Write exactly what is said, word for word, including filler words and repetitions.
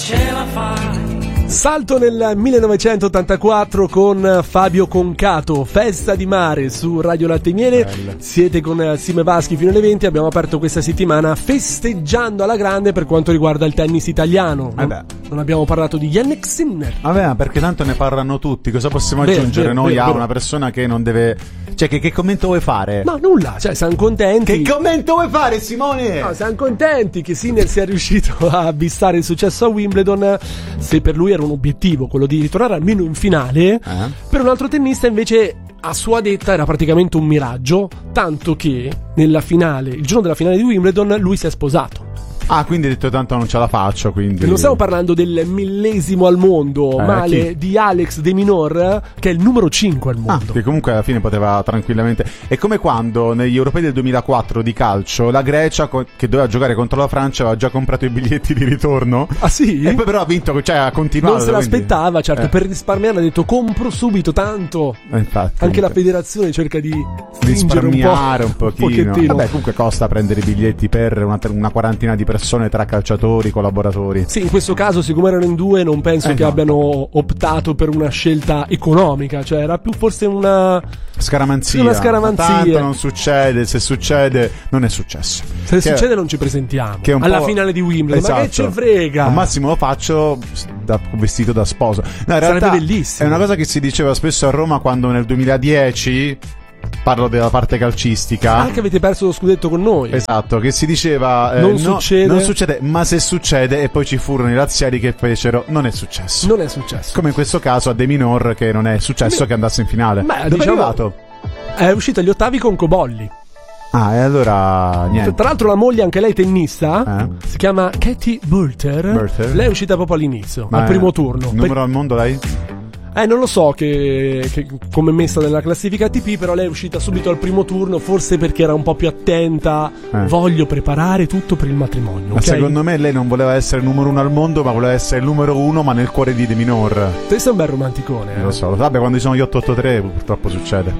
Ce la fai. Salto nel millenovecentottantaquattro con Fabio Concato, Festa di mare su Radio Latte e Miele. Bella. Siete con Sime Vaschi fino alle venti. Abbiamo aperto questa settimana festeggiando alla grande per quanto riguarda il tennis italiano. Eh non, non abbiamo parlato di Jannik Sinner. Vabbè, perché tanto ne parlano tutti. Cosa possiamo Vero, aggiungere vero, noi vero, a vero. una persona che non deve... Cioè, che, che commento vuoi fare? No, nulla, cioè siamo contenti. Che commento vuoi fare, Simone? No, siamo contenti che Sinner sia riuscito a bissare il successo a Wimbledon. Se per lui era un obiettivo quello di ritornare almeno in finale, eh? Per un altro tennista invece a sua detta era praticamente un miraggio, tanto che nella finale, il giorno della finale di Wimbledon, lui si è sposato. Ah, quindi hai detto tanto non ce la faccio, quindi... Non stiamo parlando del millesimo al mondo, eh, ma chi? di Alex de Minaur, che è il numero cinque al mondo. Ah, che comunque alla fine poteva tranquillamente... È come quando negli europei del duemilaquattro di calcio la Grecia, co- che doveva giocare contro la Francia, aveva già comprato i biglietti di ritorno. Ah sì? E poi però ha vinto, cioè ha continuato. Non se quindi... l'aspettava, certo, eh. per risparmiare ha detto compro subito tanto. Eh, infatti, anche comunque. la federazione cerca di risparmiare un, un, po', un pochino. pochettino. Vabbè, comunque costa prendere i biglietti per una, una quarantina di persone tra calciatori, collaboratori. Sì, in questo caso, siccome erano in due, non penso eh che no. abbiano optato per una scelta economica, cioè era più forse una scaramanzia. Una scaramanzia. Tanto non succede, se succede non è successo. Se che succede non ci presentiamo. Che un alla po'... finale di Wimbledon, esatto. ma che ce frega? Al massimo lo faccio da, vestito da sposo. No, in Sarebbe realtà bellissimo. È una cosa che si diceva spesso a Roma quando nel duemiladieci, parlo della parte calcistica, anche avete perso lo scudetto con noi. Esatto, che si diceva eh, non, no, succede. non succede, ma se succede, e poi ci furono i razziali che fecero non è successo. Non è successo. Come in questo caso a De Minaur, che non è successo, Mi... che andasse in finale. Ma, dove diciamo, è arrivato? È uscito agli ottavi con Cobolli. Ah, e allora niente. Tra l'altro la moglie, anche lei tennista, eh? si chiama Katie Boulter. Boulter. Lei è uscita proprio all'inizio, ma al primo turno. Numero per... al mondo lei? Eh, non lo so che, che come è messa nella classifica A T P, però lei è uscita subito al primo turno, forse perché era un po' più attenta. Eh. Voglio preparare tutto per il matrimonio. Ma okay? secondo me lei non voleva essere il numero uno al mondo, ma voleva essere il numero uno, ma nel cuore di De Minaur. Te sei un bel romanticone. Eh? Lo so, vabbè, quando ci sono gli otto otto tre purtroppo succede.